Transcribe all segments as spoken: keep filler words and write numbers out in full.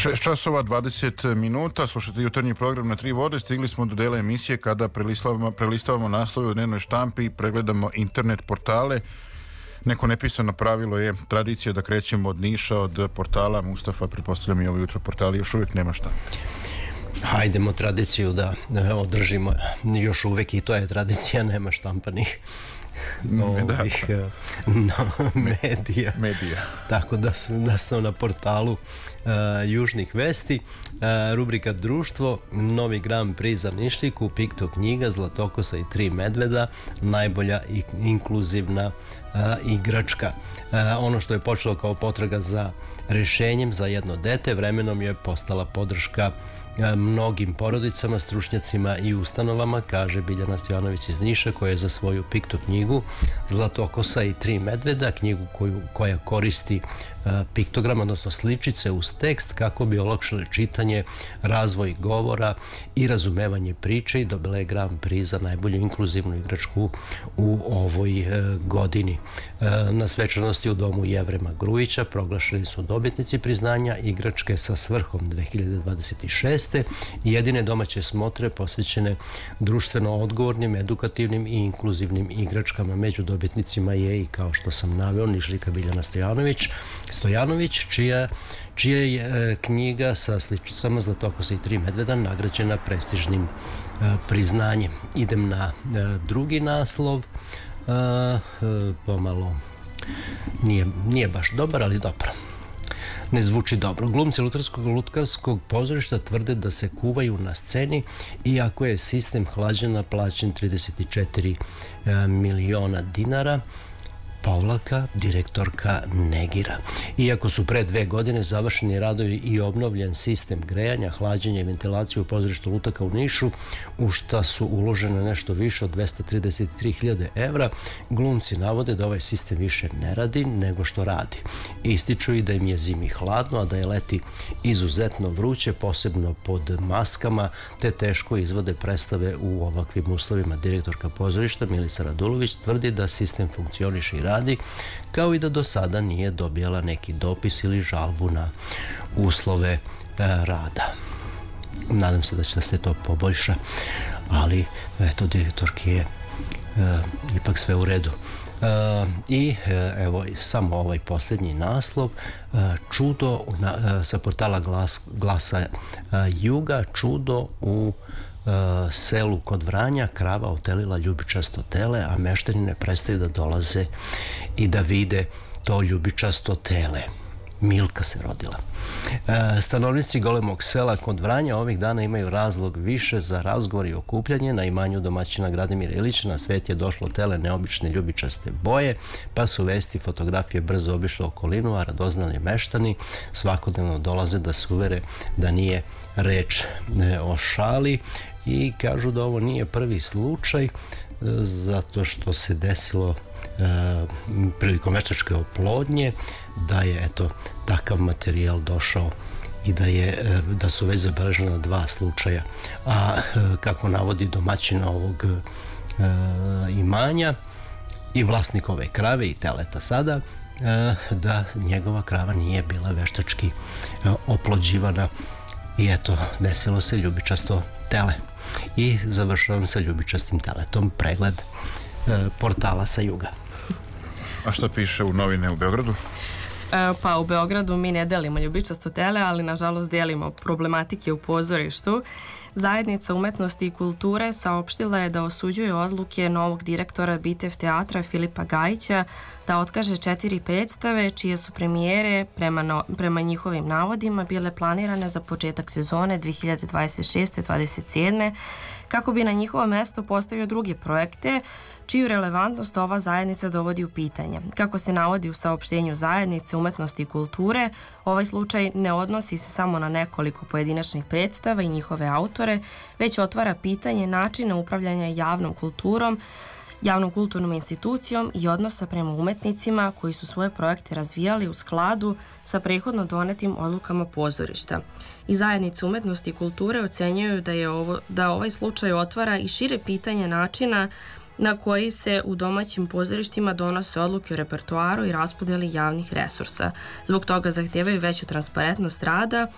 šest časova dvadeset minuta, slušajte jutarnji program na Tri vode. Stigli smo do dela emisije kada prelistavamo, prelistavamo naslove u dnevnoj štampi i pregledamo internet portale. Neko nepisano pravilo je tradicija da krećemo od Niša, od portala Mustafa, pretpostavljam i ovo jutro portali još uvijek nema šta. Hajdemo tradiciju da održimo još uvijek, i to je tradicija, nema štampanih novih no, medija. medija. Tako da, da sam na portalu uh, Južnih vesti. Uh, rubrika Društvo, novi Grand Prix za Nišliku, Pikto knjiga, Zlatokosa i tri medveda, najbolja i inkluzivna uh, igračka. Uh, ono što je počelo kao potraga za rješenjem za jedno dete, vremenom je postala podrška mnogim porodicama, stručnjacima i ustanovama, kaže Biljana Stojanović iz Niša, koja je za svoju Pikto knjigu Zlatokosa i tri medveda, knjigu koju, koja koristi uh, piktogram, odnosno sličice uz tekst, kako bi olakšali čitanje, razvoj govora i razumevanje priče, i dobila je Grand Prix za najbolju inkluzivnu igračku u ovoj uh, godini. Uh, na svečanosti u domu Jevrema Grujića proglašeni su dobitnici priznanja igračke sa svrhom dve hiljade dvadeset šeste. I jedine domaće smotre posvećene društveno odgovornim, edukativnim i inkluzivnim igračkama. Među dobitnicima je i, kao što sam naveo, Nišlika Biljana Stojanović, Stojanović čija, čija je e, knjiga sa sličicama Zlatokosa i tri medveda nagrađena prestižnim e, priznanjem. Idem na e, drugi naslov, e, e, pomalo nije, nije baš dobar, ali dobro. Ne zvuči dobro. Glumci Lutkarskog lutkarskog pozorišta tvrde da se kuvaju na sceni, iako je sistem hlađenja plaćen trideset četiri miliona dinara. Povlaka direktorka negira. Iako su pre dve godine završeni radovi i obnovljen sistem grejanja, hlađenja i ventilacije u pozorištu Lutaka u Nišu, u šta su uložene nešto više od dvesta trideset tri hiljade evra, glumci navode da ovaj sistem više ne radi nego što radi. Ističu i da im je zimi hladno, a da je leti izuzetno vruće, posebno pod maskama, te teško izvode predstave u ovakvim uslovima. Direktorka pozorišta Milica Radulović tvrdi da sistem funkcioniše i radi, kao i da do sada nije dobijala neki dopis ili žalbu na uslove e, rada. Nadam se da će da se to poboljša, ali eto, direktorki je e, ipak sve u redu. E, I e, evo samo ovaj posljednji naslov, e, čudo na, e, sa portala Glas, Glasa e, Juga, čudo u selu kod Vranja, krava otelila ljubičasto tele, a meštani ne prestaju da dolaze i da vide to ljubičasto tele. Milka se rodila. E, stanovnici golemog sela kod Vranja ovih dana imaju razlog više za razgovor i okupljanje. Na imanju domaćina Gradimira Ilića na svet je došlo tele neobične ljubičaste boje, pa su vesti i fotografije brzo obišle okolinu, a radoznali meštani svakodnevno dolaze da se uvere da nije reč e, o šali, i kažu da ovo nije prvi slučaj, e, zato što se desilo e, prilikom veštačke oplodnje, da je eto takav materijal došao i da je da su već zabeležena dva slučaja. A kako navodi domaćina ovog e, imanja i vlasnik ove krave i teleta sada, e, da njegova krava nije bila veštački e, oplođivana, i eto desilo se ljubičasto tele. I završavam sa ljubičastim teletom, pregled e, portala sa juga. A šta piše u novine u Beogradu? Pa u Beogradu mi ne delimo ljubičasto tele, ali nažalost delimo problematike u pozorištu. Zajednica umetnosti i kulture saopštila je da osuđuje odluke novog direktora Bitev teatra Filipa Gajića da otkaže četiri predstave čije su premijere prema, no, prema njihovim navodima bile planirane za početak sezone dve hiljade dvadeset šeste dvadeset sedme kako bi na njihovo mesto postavio druge projekte čiju relevantnost ova zajednica dovodi u pitanje. Kako se navodi u saopštenju Zajednice umetnosti i kulture, ovaj slučaj ne odnosi se samo na nekoliko pojedinačnih predstava i njihove autore, već otvara pitanje načina upravljanja javnom kulturom, javnom kulturnom institucijom i odnosa prema umetnicima koji su svoje projekte razvijali u skladu sa prethodno donetim odlukama pozorišta. I Zajednica umetnosti i kulture ocenjuju da je ovo, da ovaj slučaj otvara i šire pitanje načina na koji se u domaćim pozorištima donose odluke o repertoaru i raspodeli javnih resursa. Zbog toga zahtevaju veću transparentnost rada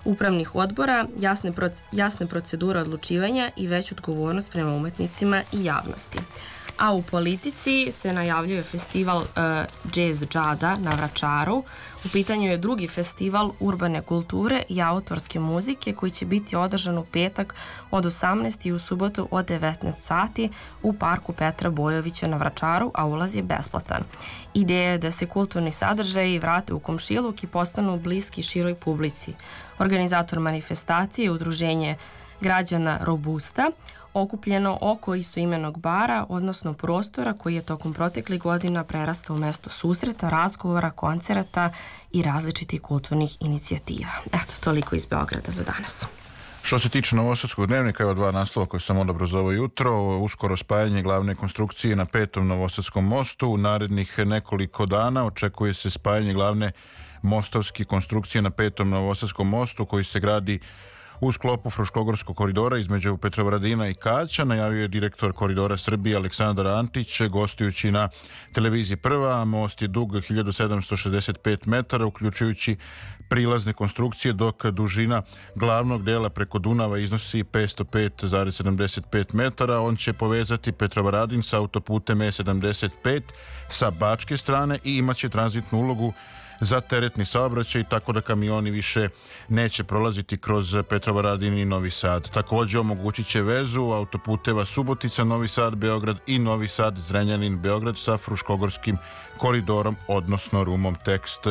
upravnih odbora, jasne, proc- jasne procedure odlučivanja i veću odgovornost prema umetnicima i javnosti. A u politici se najavljuje festival uh, Jazz Džada na Vračaru. U pitanju je drugi festival urbane kulture i autorske muzike koji će biti održan u petak od osamnaest i u subotu od devetnaest sati u parku Petra Bojovića na Vračaru, a ulaz je besplatan. Ideja je da se kulturni sadržaji vrate u komšiluk i postanu bliski široj publici. Organizator manifestacije je udruženje građana Robusta, okupljeno oko istoimenog bara, odnosno prostora koji je tokom proteklih godina prerastao u mesto susreta, razgovora, koncerata i različitih kulturnih inicijativa. Eto, toliko iz Beograda za danas. Što se tiče Novosadskog dnevnika, evo dva naslova koje sam odabrao za ovo jutro. Uskoro spajanje glavne konstrukcije na petom Novosadskom mostu. U narednih nekoliko dana očekuje se spajanje glavne mostovske konstrukcije na petom Novosadskom mostu koji se gradi u sklopu Fruškogorskog koridora između Petrovaradina i Kaća, najavio je direktor Koridora Srbije Aleksandar Antić, gostujući na televiziji Prva. Most je dug hiljadu sedamsto šezdeset pet metara, uključujući prilazne konstrukcije, dok dužina glavnog dela preko Dunava iznosi petsto pet zarez sedamdeset pet metara. On će povezati Petrovaradin sa autoputem E sedamdeset pet sa bačke strane i imaće tranzitnu ulogu za teretni saobraćaj, tako da kamioni više neće prolaziti kroz Petrovaradin i Novi Sad. Također omogućit će vezu autoputeva Subotica, Novi Sad, Beograd i Novi Sad, Zrenjanin, Beograd sa Fruškogorskim koridorom, odnosno Rumom. Tekst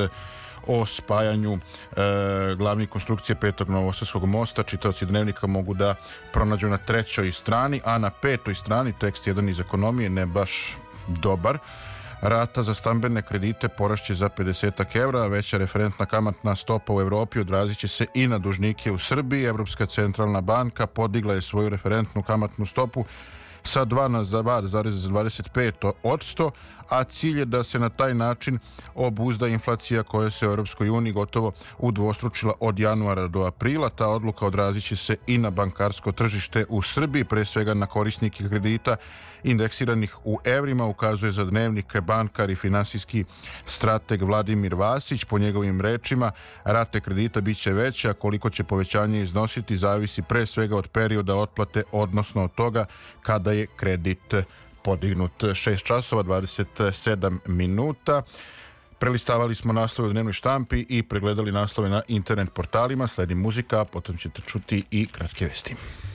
o spajanju e, glavnih konstrukcije petog Novosadskog mosta čitaoci dnevnika mogu da pronađu na trećoj strani, a na petoj strani tekst jedan iz ekonomije, ne baš dobar. Rata za stambene kredite porašće za pedeset evra, veća referentna kamatna stopa u Evropi odrazit će se i na dužnike u Srbiji. Evropska centralna banka podigla je svoju referentnu kamatnu stopu sa dva na dva zarez dvadeset pet odsto, a cilj je da se na taj način obuzda inflacija koja se u Europskoj uniji gotovo udvostručila od januara do aprila. Ta odluka odrazit će se i na bankarsko tržište u Srbiji, pre svega na korisnike kredita indeksiranih u evrima, ukazuje za dnevnik bankar i finansijski strateg Vladimir Vasić. Po njegovim rečima, rate kredita bit će veće, a koliko će povećanje iznositi zavisi pre svega od perioda otplate, odnosno od toga kada je kredit podignut. šest časova dvadeset sedam minuta. Prelistavali smo naslove u dnevnoj štampi i pregledali naslove na internet portalima. Sledi muzika, a potom ćete čuti i kratke vesti.